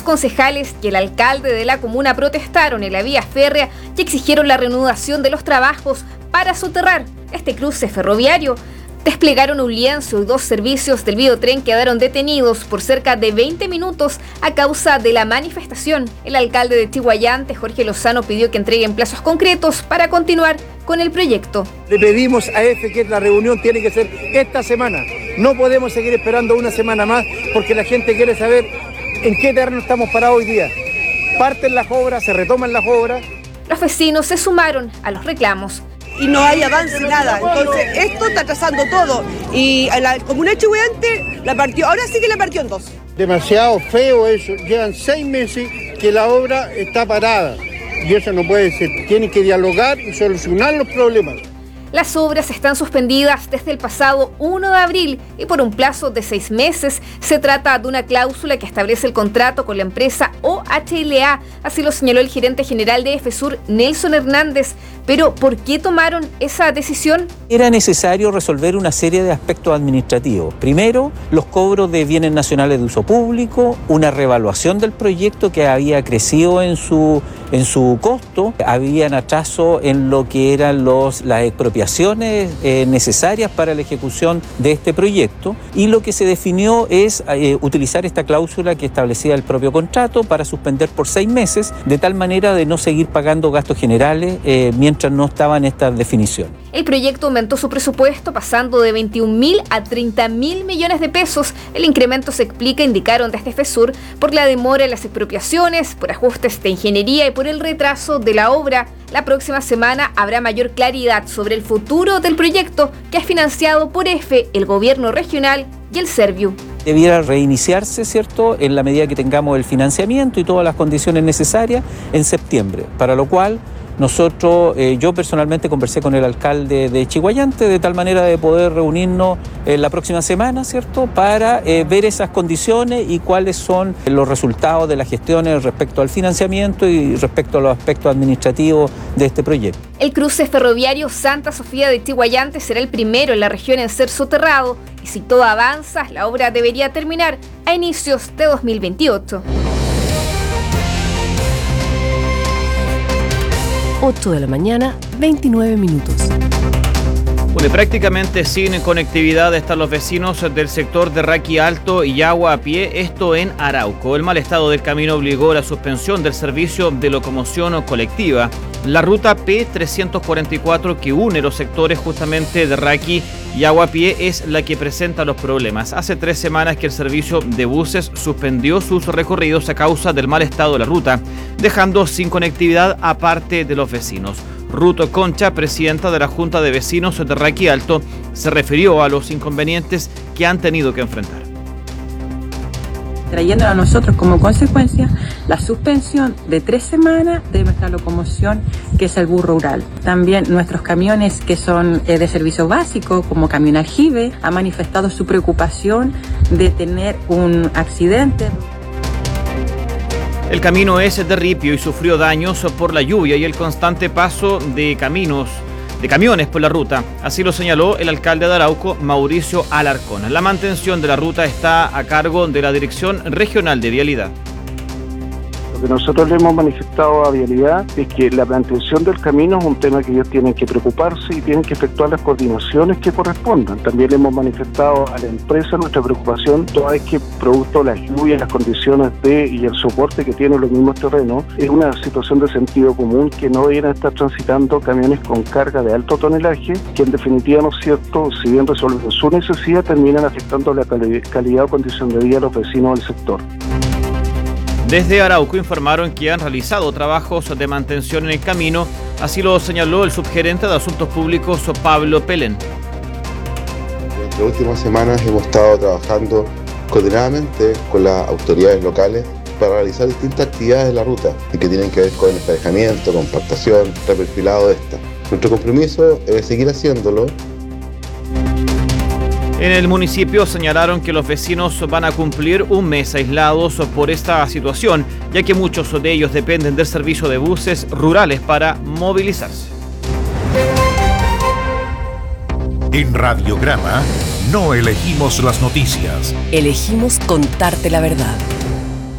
concejales y el alcalde de la comuna protestaron en la vía férrea y exigieron la reanudación de los trabajos para soterrar este cruce ferroviario. Desplegaron un lienzo y 2 servicios del Biotren quedaron detenidos por cerca de 20 minutos a causa de la manifestación. El alcalde de Chiguayante, Jorge Lozano, pidió que entreguen plazos concretos para continuar con el proyecto. Le pedimos a EFE que la reunión tiene que ser esta semana. No podemos seguir esperando una semana más porque la gente quiere saber en qué terreno estamos parados hoy día. Parten las obras, se retoman las obras. Los vecinos se sumaron a los reclamos. Y no hay avance, nada. Entonces, esto está atrasando todo. Y a la comuna de Chiguayante la partió, ahora sí que la partió en 2. Demasiado feo eso. Llevan 6 meses que la obra está parada. Y eso no puede ser. Tienen que dialogar y solucionar los problemas. Las obras están suspendidas desde el pasado 1 de abril y por un plazo de 6 meses. Se trata de una cláusula que establece el contrato con la empresa OHLA, así lo señaló el gerente general de EFESUR, Nelson Hernández. Pero, ¿por qué tomaron esa decisión? Era necesario resolver una serie de aspectos administrativos. Primero, los cobros de bienes nacionales de uso público, una reevaluación del proyecto que había crecido en su costo, habían atraso en lo que eran las expropiaciones necesarias para la ejecución de este proyecto, y lo que se definió es utilizar esta cláusula que establecía el propio contrato para suspender por 6 meses, de tal manera de no seguir pagando gastos generales mientras no estaban estas definiciones. El proyecto aumentó su presupuesto pasando de 21.000 a 30.000 millones de pesos. El incremento se explica, indicaron desde FESUR, por la demora en las expropiaciones, por ajustes de ingeniería y por el retraso de la obra. La próxima semana habrá mayor claridad sobre el futuro del proyecto, que es financiado por EFE, el gobierno regional y el Serviu. Debiera reiniciarse, ¿cierto?, en la medida que tengamos el financiamiento y todas las condiciones necesarias en septiembre, para lo cual nosotros, yo personalmente conversé con el alcalde de Chiguayante de tal manera de poder reunirnos la próxima semana, ¿cierto?, para ver esas condiciones y cuáles son los resultados de las gestiones respecto al financiamiento y respecto a los aspectos administrativos de este proyecto. El cruce ferroviario Santa Sofía de Chiguayante será el primero en la región en ser soterrado y si todo avanza, la obra debería terminar a inicios de 2028. 8 de la mañana, 29 minutos. Bueno, prácticamente sin conectividad están los vecinos del sector de Raqui Alto y Agua a Pie, esto en Arauco. El mal estado del camino obligó a la suspensión del servicio de locomoción colectiva. La ruta P344 que une los sectores justamente de Raqui y Agua a Pie es la que presenta los problemas. Hace 3 semanas que el servicio de buses suspendió sus recorridos a causa del mal estado de la ruta, dejando sin conectividad a parte de los vecinos. Ruth Concha, presidenta de la Junta de Vecinos de Raqui Alto, se refirió a los inconvenientes que han tenido que enfrentar. Trayendo a nosotros como consecuencia la suspensión de 3 semanas de nuestra locomoción, que es el bus rural. También nuestros camiones que son de servicio básico, como camión aljibe, ha manifestado su preocupación de tener un accidente. El camino es de ripio y sufrió daños por la lluvia y el constante paso de camiones por la ruta. Así lo señaló el alcalde de Arauco, Mauricio Alarcón. La mantención de la ruta está a cargo de la Dirección Regional de Vialidad. Lo que nosotros le hemos manifestado a Vialidad es que la mantención del camino es un tema que ellos tienen que preocuparse y tienen que efectuar las coordinaciones que correspondan. También le hemos manifestado a la empresa nuestra preocupación, toda vez que producto de las lluvias, las condiciones y el soporte que tienen los mismos terrenos, es una situación de sentido común que no deberían estar transitando camiones con carga de alto tonelaje, que en definitiva, ¿no es cierto?, si bien resuelven su necesidad, terminan afectando la calidad o condición de vida de los vecinos del sector. Desde Arauco informaron que han realizado trabajos de mantención en el camino, así lo señaló el subgerente de Asuntos Públicos, Pablo Pelén. Durante las últimas semanas hemos estado trabajando coordinadamente con las autoridades locales para realizar distintas actividades de la ruta y que tienen que ver con emparejamiento, compactación, reperfilado de esta. Nuestro compromiso es seguir haciéndolo. En el municipio señalaron que los vecinos van a cumplir un mes aislados por esta situación, ya que muchos de ellos dependen del servicio de buses rurales para movilizarse. En Radiograma no elegimos las noticias. Elegimos contarte la verdad.